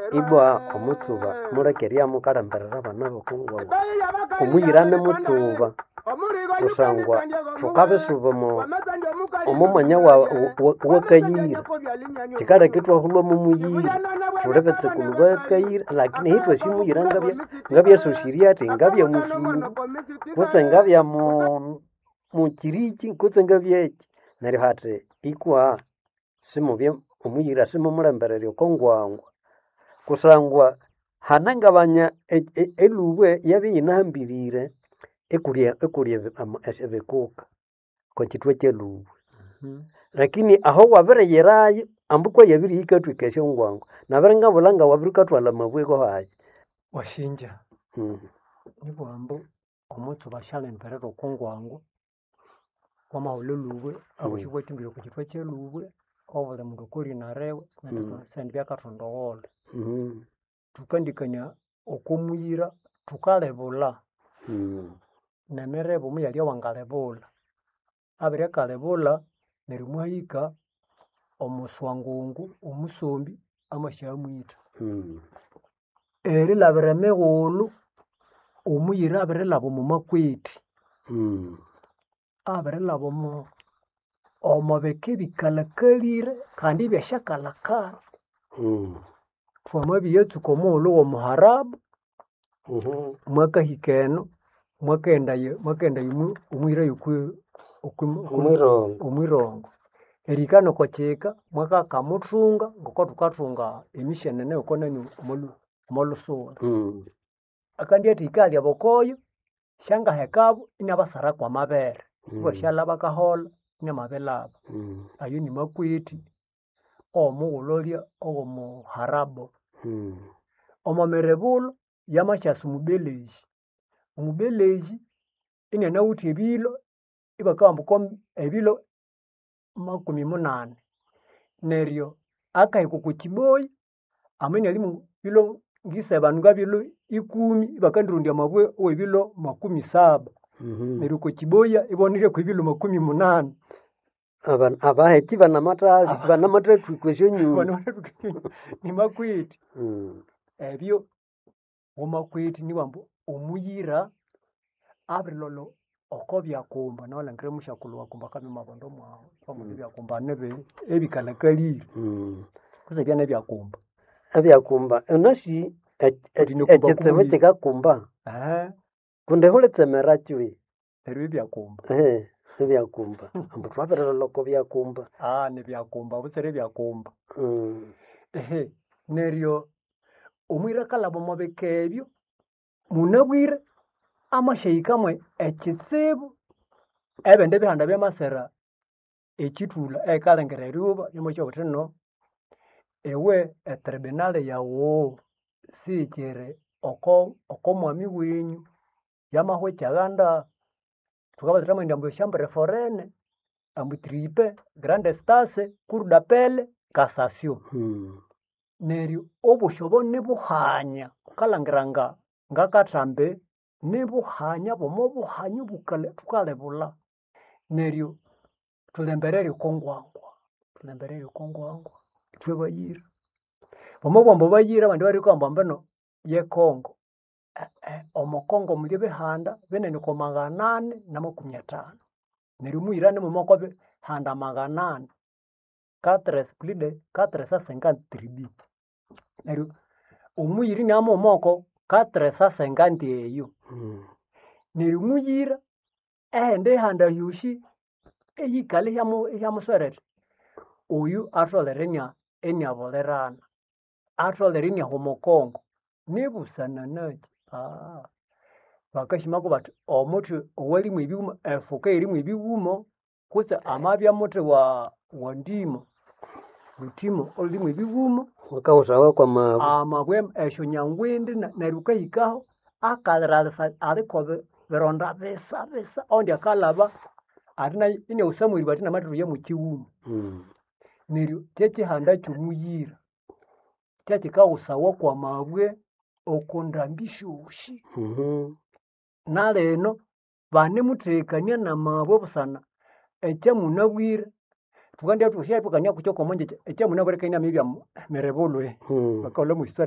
ibwa omutsuba mulekeria mukalemberera abana bokungwa omuyirane mutsuba kusangwa tukabisuba omumanya wakayira kikaleka twahulwa mumuyira tulebetsekulu bakayira lakini hitwe simuyira ngabya sosiriati ngabya musungu kutse ngabya mukiriki kutse ngabyeki neryo hati ikwa simubye omuyira simumulembererya okongwangwa kusangwa hanangabanya elubwe yabya yinahambirire ekulya ebikuka kwakithwa kyelubwe lakini aho wabiriyirayo ambukwa yabiriyikatwika esyongwangwa nabiringabulanga wabirikathwala amabweko hayi washinja nibwambu omutsuba syalemberera okongwangwa wamahulha elubwe abosyibwathimbire okukithwa kyelubwe obuli mundu okolinarewe sendi byakathondogholha tukandikania okomuyira tukalebula nemirebo muyalya wangalebula abiri akalebula neryo mwahika omuswangungu omusombi amasyamwitha erilabira emighulhu omuyira abirilaba omumakweti abirilaba omubika ebikalakalire kandi ibyasyakalakala twamabiyatsuka omughulhu w'omuharabu mwakahika eno mwakaendayo omuyira omwirongo erihika nokokyika mwakakamuthunga ngoko thukathunga emishenene yokonani omolhusughulu akandi athihika alya bokoyo syangahekabu inabasaraku amabere ibwasyalhaba akaholha inamabilaba ayo nimakweti omughulhu olya owomuharabu omwamiribulhu yamasyasa omubeleji inanawithe ebilo ibakabambuka ebilo 80 neryo akahika okwakiboyi amanyalimu bilo ngisebanu ngabilo 10 ibakandirondya amabwe owebilo 70 neryo okwakiboya iboniryeku ebilo 80 abahethi banamathwathwika esyonyuma nimakweti ebyo womakweti nibwambu omuyira abirilolho oko byakumba nawalhangire mushakulhu wakumba akabya omumabondo mwawu bamundu ebyakumba nibi ebikalakalire kutse ebya nebyakumba enasi ekitsibu kikakumba kundi hulitsemera kiwi neryo ebyakumba ebyakumba ambu twabirilolha oko byakumba nebyakumba butsire ebyakumba neryo omuyira akalhaba omwabika ebyo munabwire amasyahikamu ekitsibu ebindi ebihanda byamasera ekithulha ekikalengera eryuba imwakyowa buthi no ewe etribunale yawu siyikiri oko mwami wenyu yamahwa ekyaghanda thukabathira ambu esyambere forene ambu tripe grande stase cour d'appel cassation neryo obosi obo nibuhanya ukalhangira ngakathambi nibuhanya bwomobuhanya thukalebula neryo thulemberere okongwangwa ithwe bayira omobwambu bayira abandi barikugamba mbino yekongo omukongo muli ebihanda binene oko 450 neryo omuyira nimuma oko bihanda 400 plus de 450 tribus neryo omuyira inamuma oko 450 eyo neryo omuyira ehindi ihanda yosi eyikalha ihyamuswerera oyu atholere iniabulirana atholere iniahwa omukongo nibusananaki bakashimaku bathi omuthi owalimu ebiwuma efuka eyirimu ebiwuma kutse amabya muthi wa ndimo lutimo olhulimu ebiwuma wakawuthawa kwamabu amabwe esyonyangwindi neryo ukahikaho akalira aliko bironda bisa ondi akalhaba ati nayo iniawusamwiribwa ati namathirwe yamukiwuma neryo kyekihanda kyomuyira kyekikawusawa kwamabwe okondambi syosi nalino banemuthekania namabwe busana ekyamunabwire tukandya thusyethukania kukyo komonje ekyamunabwire kainamibya miribulwe bakawulha mu